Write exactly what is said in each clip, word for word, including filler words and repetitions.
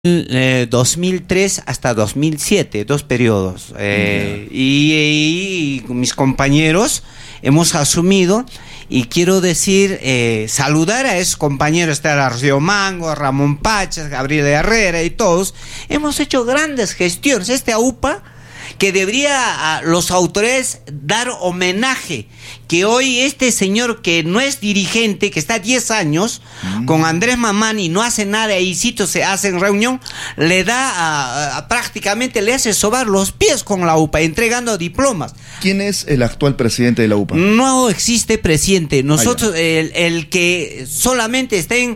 Eh, dos mil tres hasta dos mil siete, dos periodos. Eh, yeah. y, y mis compañeros hemos asumido, y quiero decir, eh, saludar a esos compañeros, está Rocío Mango, Ramón Pachas, Gabriel Herrera y todos. Hemos hecho grandes gestiones. Este A U P A, que debería a los autores dar homenaje, que hoy este señor que no es dirigente, que está diez años mm. con Andrés Mamani, no hace nada, y sitio se hace en reunión, le da a, a, prácticamente le hace sobar los pies con la U P A, entregando diplomas. ¿Quién es el actual presidente de la U P A? No existe presidente. Nosotros, el, el que solamente estén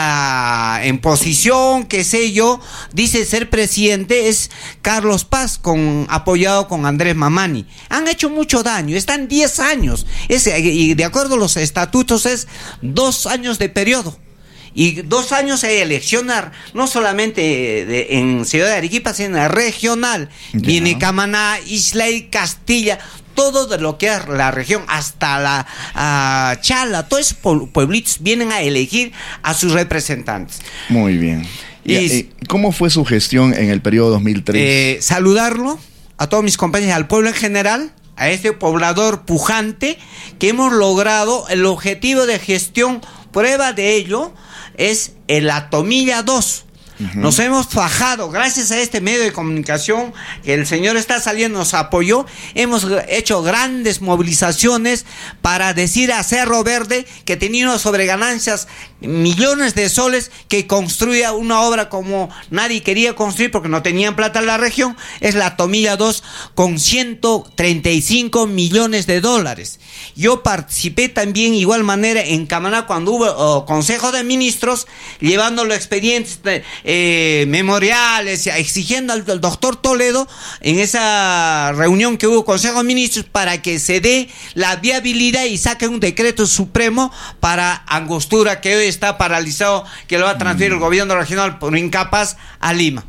uh, en posición, qué sé yo, dice ser presidente, es Carlos Paz, con apoyado con Andrés Mamani. Han hecho mucho daño, están diez años. Es, y de acuerdo a los estatutos es dos años de periodo. Y dos años de elección, no solamente de, en Ciudad de Arequipa, sino regional. Yeah. Viene Camaná, Isla y Castilla, todo de lo que es la región, hasta la uh, Chala, todos esos pueblitos vienen a elegir a sus representantes. Muy bien. Y, y, ¿Cómo fue su gestión en el periodo dos mil tres? Eh, saludarlo a todos mis compañeros, al pueblo en general, a este poblador pujante, que hemos logrado el objetivo de gestión. Prueba de ello es el Atomilla dos. Uh-huh. Nos hemos fajado, gracias a este medio de comunicación que el señor está saliendo, nos apoyó. Hemos hecho grandes movilizaciones para decir a Cerro Verde, que tenía unas sobreganancias millones de soles, que construya una obra como nadie quería construir porque no tenían plata en la región. Es la Atomilla dos con ciento treinta y cinco millones de dólares. Yo participé también igual manera en Camaná cuando hubo oh, Consejo de Ministros, llevando los expedientes de, eh, memoriales, exigiendo al, al doctor Toledo en esa reunión que hubo Consejo de Ministros para que se dé la viabilidad y saque un decreto supremo para Angostura, que hoy está paralizado, que lo va a transferir el gobierno regional por incapaz a Lima.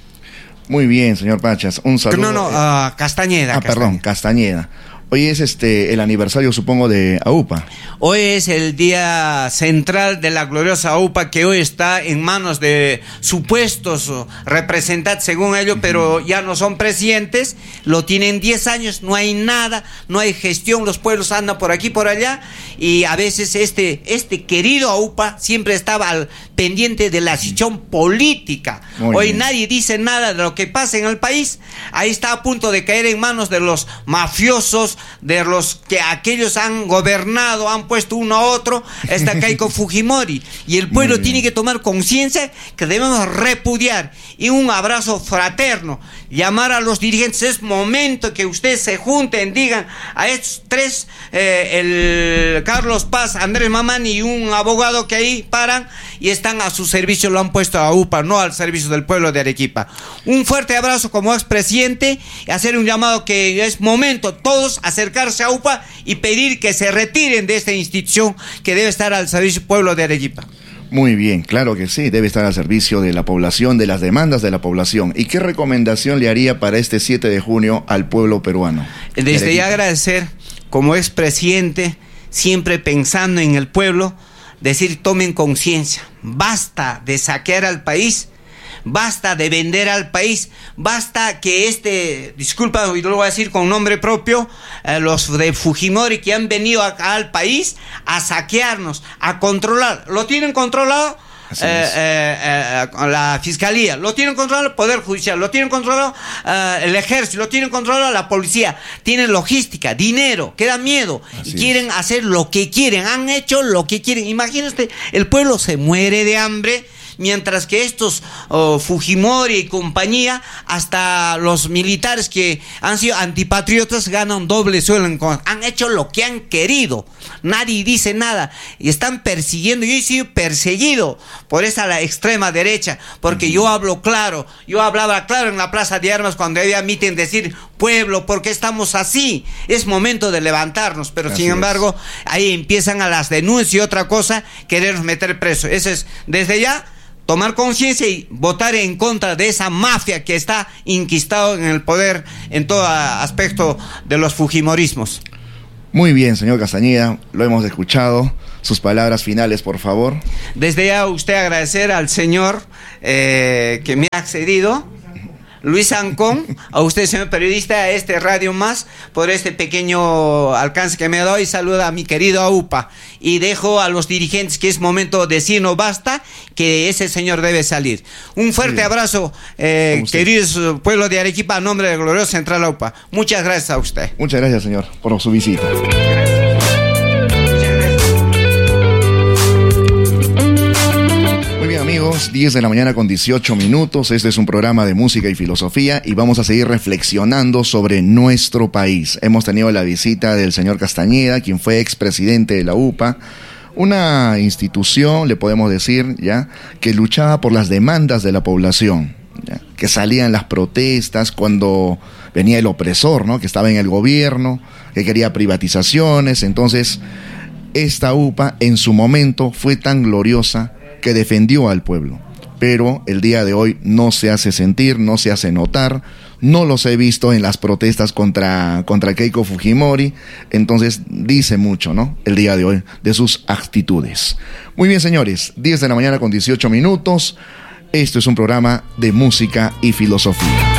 Muy bien, señor Pachas, un saludo. No, no, uh, Castañeda. Ah, Castañeda. perdón, Castañeda. Hoy es este el aniversario, supongo, de A U P A. Hoy es el día central de la gloriosa A U P A, que hoy está en manos de supuestos representantes, según ellos, uh-huh. pero ya no son presidentes, lo tienen diez años, no hay nada, no hay gestión, los pueblos andan por aquí, por allá, y a veces este, este querido A U P A siempre estaba al pendiente de la situación política. Muy hoy bien. Nadie dice nada de lo que pasa en el país. Ahí está a punto de caer en manos de los mafiosos, de los que aquellos han gobernado, han puesto uno a otro, está Keiko Fujimori, y el pueblo tiene que tomar conciencia que debemos repudiar, y un abrazo fraterno, llamar a los dirigentes. Es momento que ustedes se junten, digan a estos tres, eh, el Carlos Paz, Andrés Mamani y un abogado que ahí paran y están a su servicio, lo han puesto a U P A, no al servicio del pueblo de Arequipa. Un fuerte abrazo como expresidente, y hacer un llamado que es momento todos acercarse a U P A y pedir que se retiren de esta institución que debe estar al servicio del pueblo de Arequipa. Muy bien, claro que sí, debe estar al servicio de la población, de las demandas de la población. ¿Y qué recomendación le haría para este siete de junio al pueblo peruano? Desde ya agradecer, como expresidente, siempre pensando en el pueblo, decir tomen conciencia, basta de saquear al país, basta de vender al país, basta que este, disculpa, lo voy a decir con nombre propio, eh, los de Fujimori que han venido acá al país a saquearnos, a controlar, lo tienen controlado eh, eh, eh, la fiscalía, lo tienen controlado el poder judicial, lo tienen controlado eh, el ejército, lo tienen controlado la policía, tienen logística, dinero, que da miedo. Así y quieren es. hacer lo que quieren, han hecho lo que quieren. Imagínate, el pueblo se muere de hambre, mientras que estos oh, Fujimori y compañía, hasta los militares que han sido antipatriotas ganan doble sueldo, han hecho lo que han querido, nadie dice nada, y están persiguiendo. Yo he sido perseguido por esa la extrema derecha, porque uh-huh. yo hablo claro, yo hablaba claro en la Plaza de Armas cuando había mitin, decir pueblo, ¿por qué estamos así? Es momento de levantarnos, pero así sin embargo es. Ahí empiezan a las denuncias y otra cosa, querernos meter preso. Eso es, desde ya tomar conciencia y votar en contra de esa mafia que está inquistado en el poder en todo aspecto de los fujimorismos. Muy bien, señor Castañeda, lo hemos escuchado. Sus palabras finales, por favor. Desde ya usted agradecer al señor eh, que me ha accedido, Luis Ancón, a usted, señor periodista, a este Radio Más, por este pequeño alcance que me ha dado, y saluda a mi querido AUPA. Y dejo a los dirigentes que es momento de decir no basta, que ese señor debe salir. Un fuerte sí. abrazo, eh, queridos pueblo de Arequipa, a nombre de Glorioso Central AUPA. Muchas gracias a usted. Muchas gracias, señor, por su visita. Amigos, diez de la mañana con dieciocho minutos. Este es un programa de música y filosofía y vamos a seguir reflexionando sobre nuestro país. Hemos tenido la visita del señor Castañeda, quien fue expresidente de la UPA, una institución, le podemos decir, ya, que luchaba por las demandas de la población, ya, que salían las protestas cuando venía el opresor, ¿no?, que estaba en el gobierno, que quería privatizaciones. Entonces, esta UPA en su momento fue tan gloriosa que defendió al pueblo, pero el día de hoy no se hace sentir, no se hace notar, no los he visto en las protestas contra, contra Keiko Fujimori. Entonces dice mucho, ¿no?, el día de hoy, de sus actitudes. Muy bien, señores, diez de la mañana con dieciocho minutos, esto es un programa de música y filosofía.